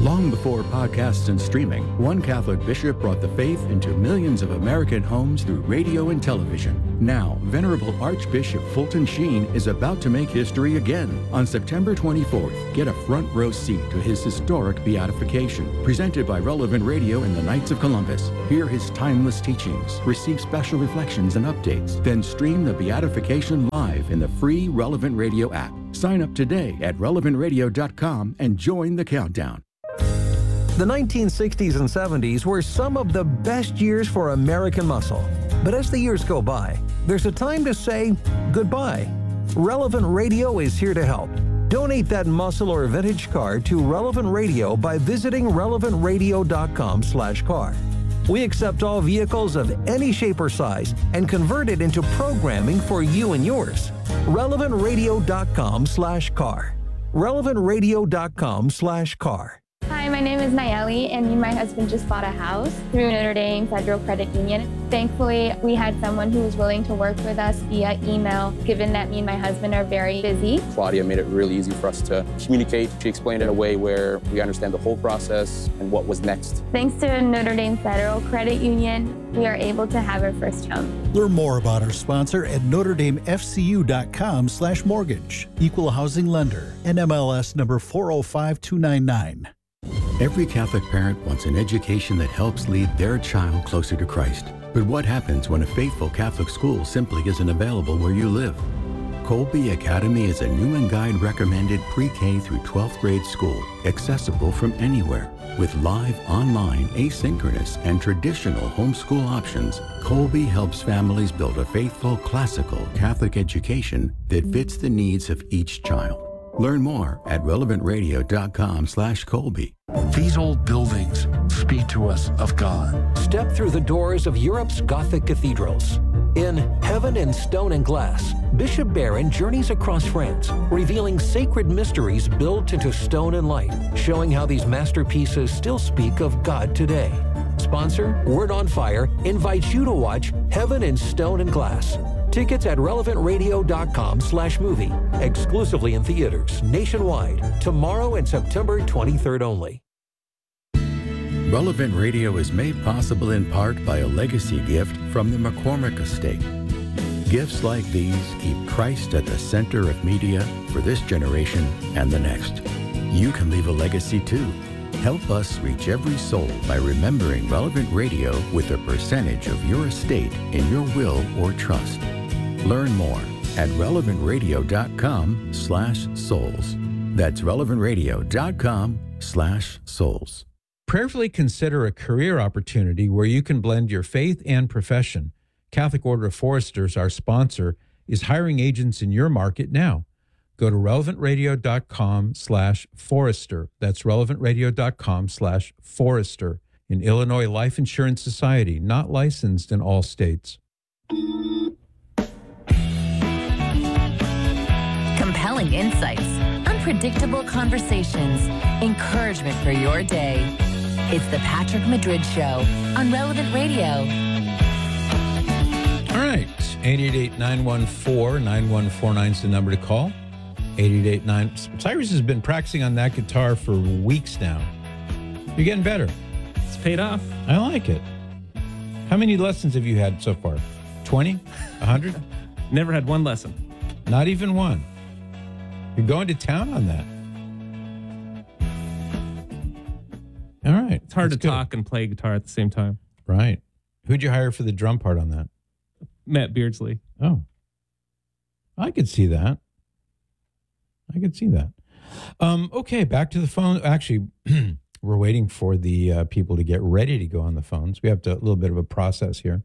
Long before podcasts and streaming, one Catholic bishop brought the faith into millions of American homes through radio and television. Now, Venerable Archbishop Fulton Sheen is about to make history again. On September 24th, get a front row seat to his historic beatification, presented by Relevant Radio and the Knights of Columbus. Hear his timeless teachings, receive special reflections and updates, then stream the beatification live in the free Relevant Radio app. Sign up today at relevantradio.com and join the countdown. The 1960s and 70s were some of the best years for American muscle. But as the years go by, there's a time to say goodbye. Relevant Radio is here to help. Donate that muscle or vintage car to Relevant Radio by visiting relevantradio.com/car. We accept all vehicles of any shape or size and convert it into programming for you and yours. relevantradio.com/car. relevantradio.com/car. Hi, my name is Nayeli, and me and my husband just bought a house through Notre Dame Federal Credit Union. Thankfully, we had someone who was willing to work with us via email, given that me and my husband are very busy. Claudia made it really easy for us to communicate. She explained it in a way where we understand the whole process and what was next. Thanks to Notre Dame Federal Credit Union, we are able to have our first home. Learn more about our sponsor at NotreDameFCU.com/mortgage. Equal housing lender. NMLS number 405299. Every Catholic parent wants an education that helps lead their child closer to Christ. But what happens when a faithful Catholic school simply isn't available where you live? Colby Academy is a Newman Guide recommended pre-K through 12th grade school, accessible from anywhere. With live, online, asynchronous, and traditional homeschool options, Colby helps families build a faithful, classical Catholic education that fits the needs of each child. Learn more at relevantradio.com/Colby. These old buildings speak to us of God. Step through the doors of Europe's Gothic cathedrals. In Heaven in Stone and Glass, Bishop Barron journeys across France, revealing sacred mysteries built into stone and light, showing how these masterpieces still speak of God today. Sponsor, Word on Fire, invites you to watch Heaven in Stone and Glass. Tickets at relevantradio.com/movie. Exclusively in theaters nationwide. Tomorrow and September 23rd only. Relevant Radio is made possible in part by a legacy gift from the McCormick Estate. Gifts like these keep Christ at the center of media for this generation and the next. You can leave a legacy too. Help us reach every soul by remembering Relevant Radio with a percentage of your estate in your will or trust. Learn more at relevantradio.com/souls. That's relevantradio.com/souls. Prayerfully consider a career opportunity where you can blend your faith and profession. Catholic Order of Foresters, our sponsor, is hiring agents in your market now. Go to relevantradio.com/forester. That's relevantradio.com/forester. In Illinois Life Insurance Society, not licensed in all states. Compelling insights, unpredictable conversations, encouragement for your day. It's the Patrick Madrid Show on Relevant Radio. All right, 888-914-9149 is the number to call. 888-9. Cyrus has been practicing on that guitar for weeks now. You're getting better. It's paid off. I like it. How many lessons have you had so far? 20? 100? Never had one lesson. Not even one. You're going to town on that. All right. It's hard to talk and play guitar at the same time. Right. Who'd you hire for the drum part on that? Matt Beardsley. Oh. I could see that. Okay, back to the phone. Actually, we're waiting for the people to get ready to go on the phones. We have a little bit of a process here.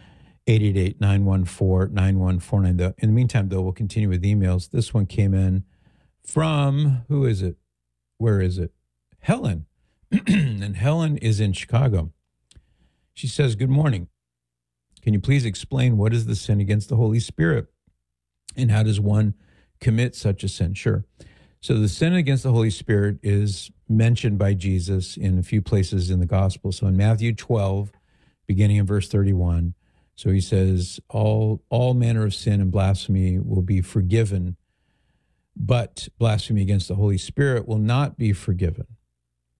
888-914-9149. In the meantime, though, we'll continue with emails. This one came in from, who is it? Where is it? Helen. And Helen is in Chicago. She says, good morning. Can you please explain what is the sin against the Holy Spirit? And how does one commit such a sin? Sure. So the sin against the Holy Spirit is mentioned by Jesus in a few places in the gospel. So in Matthew 12, beginning in verse 31, so he says, all manner of sin and blasphemy will be forgiven, but blasphemy against the Holy Spirit will not be forgiven.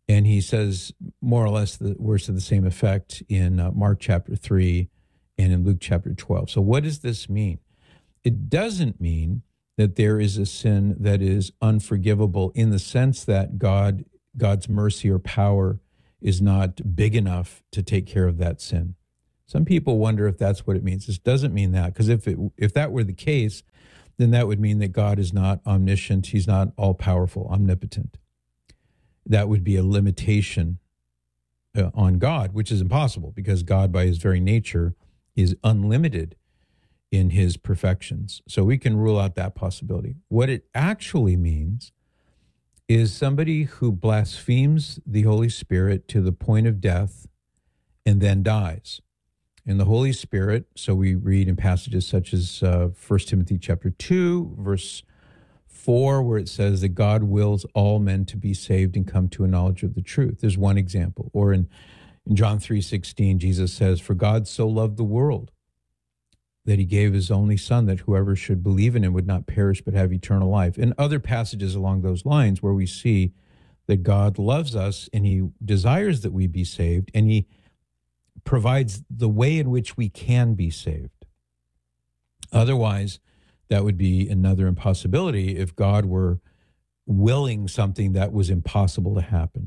And he says more or less the words to the same effect in Mark chapter 3 and in Luke chapter 12. So what does this mean? It doesn't mean that there is a sin that is unforgivable in the sense that God's mercy or power is not big enough to take care of that sin. Some people wonder if that's what it means. This doesn't mean that, because if that were the case, then that would mean that God is not omniscient, he's not all-powerful, omnipotent. That would be a limitation on God, which is impossible, because God, by his very nature, is unlimited in his perfections. So we can rule out that possibility. What it actually means is somebody who blasphemes the Holy Spirit to the point of death and then dies. And the Holy Spirit, so we read in passages such as 1 Timothy chapter 2, verse 4, where it says that God wills all men to be saved and come to a knowledge of the truth. There's one example. Or in John 3:16, Jesus says, "For God so loved the world that he gave his only son, that whoever should believe in him would not perish but have eternal life." And other passages along those lines where we see that God loves us and he desires that we be saved, and he provides the way in which we can be saved. Otherwise, that would be another impossibility if God were willing something that was impossible to happen.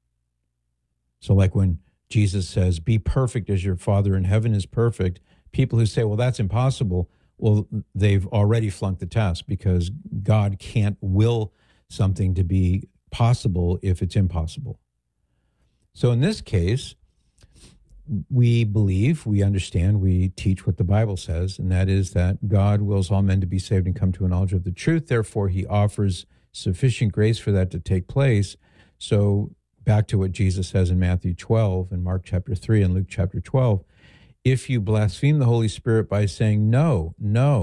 So like when Jesus says, "Be perfect as your Father in heaven is perfect," people who say, well, that's impossible, well, they've already flunked the test, because God can't will something to be possible if it's impossible. So in this case, we believe, we understand, we teach what the Bible says, and that is that God wills all men to be saved and come to a knowledge of the truth. Therefore, he offers sufficient grace for that to take place. So back to what Jesus says in Matthew 12 and Mark chapter 3 and Luke chapter 12, if you blaspheme the Holy Spirit by saying, no,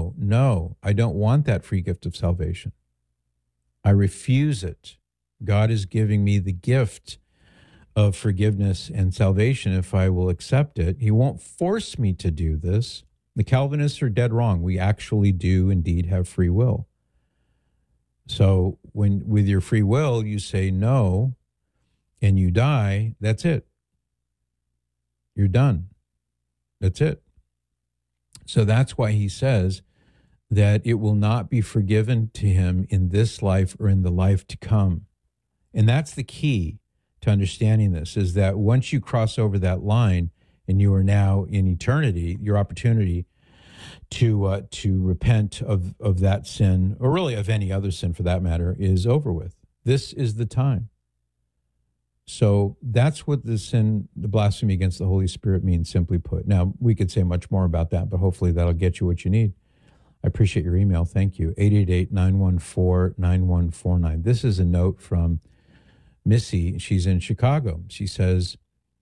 I don't want that free gift of salvation, I refuse it, God is giving me the gift of forgiveness and salvation if I will accept it. He won't force me to do this. The Calvinists are dead wrong. We actually do indeed have free will. So when with your free will you say no and you die, that's it. You're done. That's it. So that's why he says that it will not be forgiven to him in this life or in the life to come. And that's the key to understanding this, is that once you cross over that line and you are now in eternity, your opportunity to repent of that sin, or really of any other sin for that matter, is over with. This is the time. So that's what the sin, the blasphemy against the Holy Spirit means, simply put. Now, we could say much more about that, but hopefully that'll get you what you need. I appreciate your email. Thank you. 888-914-9149. This is a note from Missy. She's in Chicago. She says,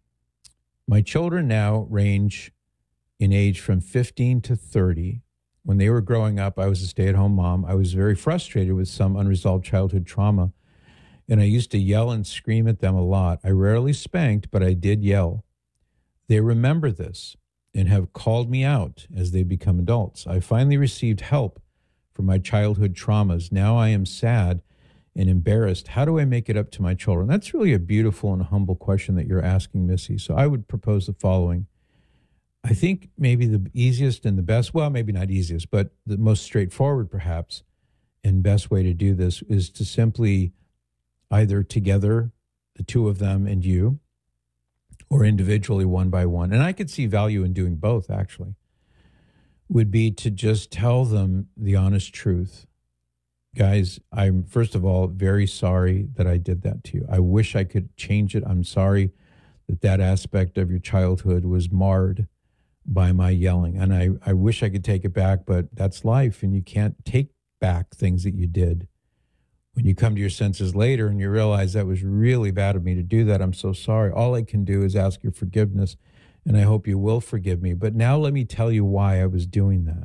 my children now range in age from 15 to 30. When they were growing up, I was a stay-at-home mom. I was very frustrated with some unresolved childhood trauma, and I used to yell and scream at them a lot. I rarely spanked, but I did yell. They remember this and have called me out as they become adults. I finally received help for my childhood traumas. Now I am sad and embarrassed. How do I make it up to my children? That's really a beautiful and humble question that you're asking, Missy. So I would propose the following. I think maybe the easiest and the best, well, maybe not easiest, but the most straightforward perhaps and best way to do this is to simply either together, the two of them and you, or individually one by one. And I could see value in doing both, actually, would be to just tell them the honest truth. Guys, I'm, first of all, very sorry that I did that to you. I wish I could change it. I'm sorry that that aspect of your childhood was marred by my yelling. And I wish I could take it back, but that's life, and you can't take back things that you did. When you come to your senses later and you realize that was really bad of me to do that, I'm so sorry. All I can do is ask your forgiveness, and I hope you will forgive me. But now let me tell you why I was doing that.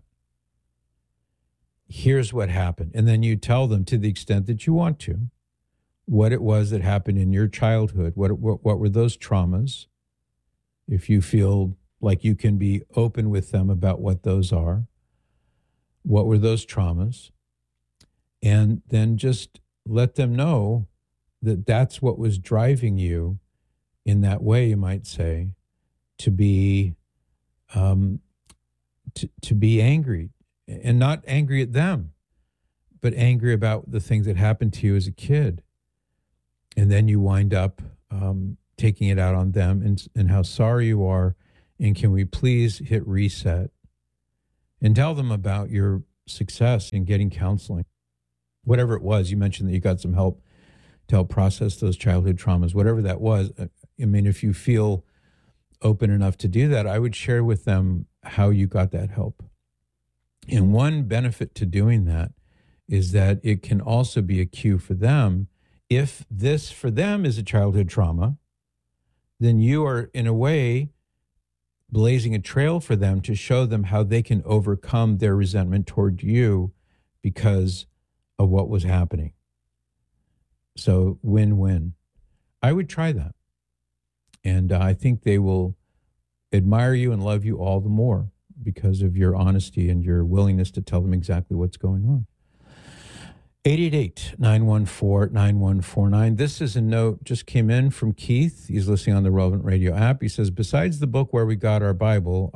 Here's what happened. And then you tell them, to the extent that you want to, what it was that happened in your childhood. What were those traumas? If you feel like you can be open with them about what those are. What were those traumas? And then just let them know that's what was driving you in that way, you might say, to be to be angry, and not angry at them, but angry about the things that happened to you as a kid. And then you wind up taking it out on them and how sorry you are. And can we please hit reset and tell them about your success in getting counseling? Whatever it was, you mentioned that you got some help to help process those childhood traumas, whatever that was. I mean, if you feel open enough to do that, I would share with them how you got that help. And one benefit to doing that is that it can also be a cue for them. If this for them is a childhood trauma, then you are in a way blazing a trail for them to show them how they can overcome their resentment toward you because of what was happening. So win-win. I would try that. And I think they will admire you and love you all the more because of your honesty and your willingness to tell them exactly what's going on. 888-914-9149. This is a note just came in from Keith. He's listening on the Relevant Radio app. He says, besides the book Where We Got Our Bible,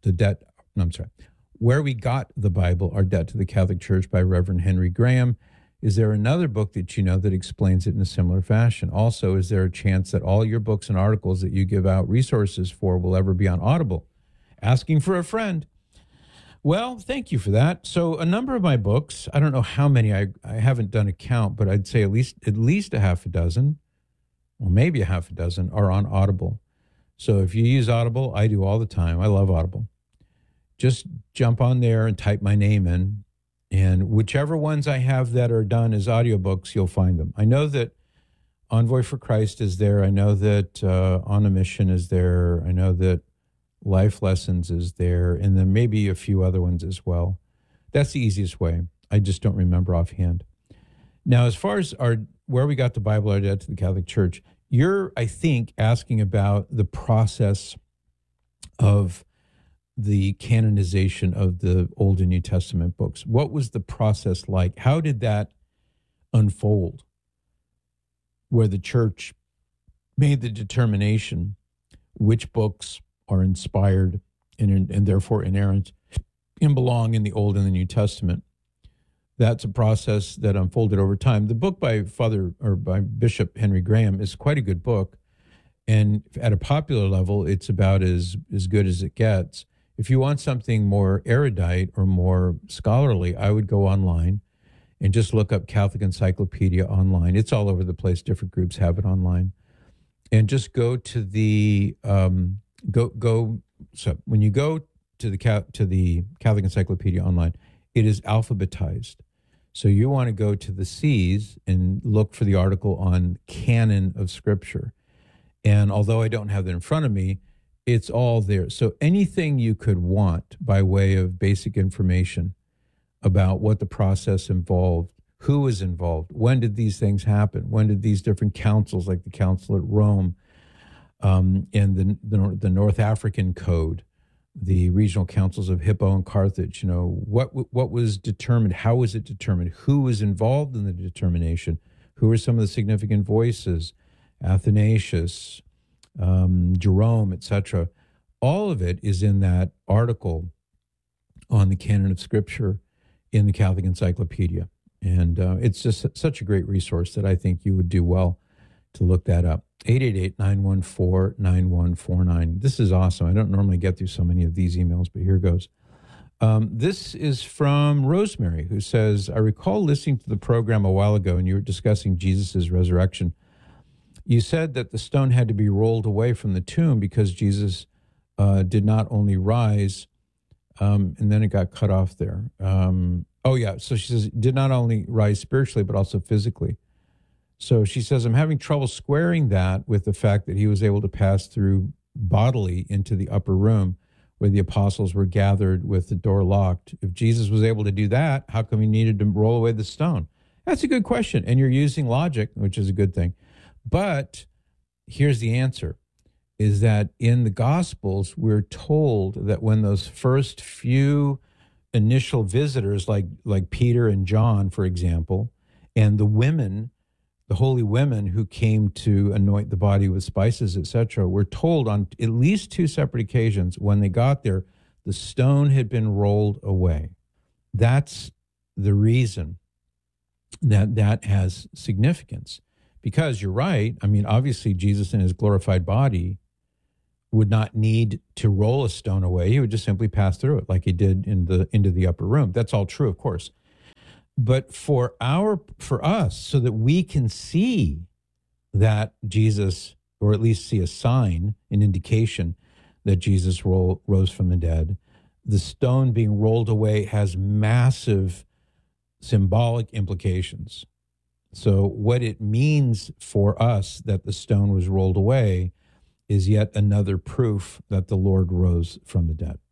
Where We Got the Bible, Our Debt to the Catholic Church by Reverend Henry Graham, is there another book that you know that explains it in a similar fashion? Also, is there a chance that all your books and articles that you give out resources for will ever be on Audible? Asking for a friend. Well, thank you for that. So a number of my books, I don't know how many, I haven't done a count, but I'd say at least a half a dozen, or maybe a half a dozen, are on Audible. So if you use Audible, I do all the time. I love Audible. Just jump on there and type my name in. And whichever ones I have that are done as audiobooks, you'll find them. I know that Envoy for Christ is there. I know that On a Mission is there. I know that Life Lessons is there. And then maybe a few other ones as well. That's the easiest way. I just don't remember offhand. Now, as far as Where We Got the Bible, Our Debt to the Catholic Church, you're, I think, asking about the process of the canonization of the Old and New Testament books. What was the process like? How did that unfold? Where the church made the determination which books are inspired and therefore inerrant and belong in the Old and the New Testament. That's a process that unfolded over time. The book by Bishop Henry Graham is quite a good book. And at a popular level, it's about as good as it gets. If you want something more erudite or more scholarly, I would go online and just look up Catholic Encyclopedia online. It's all over the place. Different groups have it online. And just go to the so when you go to the Catholic Encyclopedia online, it is alphabetized. So you want to go to the C's and look for the article on canon of Scripture. And although I don't have that in front of me, it's all there. So anything you could want by way of basic information about what the process involved, who was involved, when did these things happen, when did these different councils, like the Council at Rome, and the North African Code, the regional councils of Hippo and Carthage, what was determined, how was it determined, who was involved in the determination, who were some of the significant voices, Athanasius, Jerome, etc. All of it is in that article on the canon of Scripture in the Catholic Encyclopedia. And it's just such a great resource that I think you would do well to look that up. 888-914-9149. This is awesome. I don't normally get through so many of these emails, but here goes. This is from Rosemary, who says, I recall listening to the program a while ago, and you were discussing Jesus' resurrection. You said that the stone had to be rolled away from the tomb because Jesus did not only rise, and then it got cut off there. So she says, did not only rise spiritually, but also physically. So she says, I'm having trouble squaring that with the fact that he was able to pass through bodily into the upper room where the apostles were gathered with the door locked. If Jesus was able to do that, how come he needed to roll away the stone? That's a good question. And you're using logic, which is a good thing. But here's the answer, is that in the Gospels, we're told that when those first few initial visitors, like Peter and John, for example, and the women the holy women who came to anoint the body with spices, etc., were told on at least 2 separate occasions when they got there, the stone had been rolled away. That's the reason that has significance. Because you're right, I mean, obviously Jesus in his glorified body would not need to roll a stone away. He would just simply pass through it like he did into the upper room. That's all true, of course. But for us, so that we can see that Jesus, or at least see a sign, an indication that Jesus rose from the dead, the stone being rolled away has massive symbolic implications. So what it means for us that the stone was rolled away is yet another proof that the Lord rose from the dead.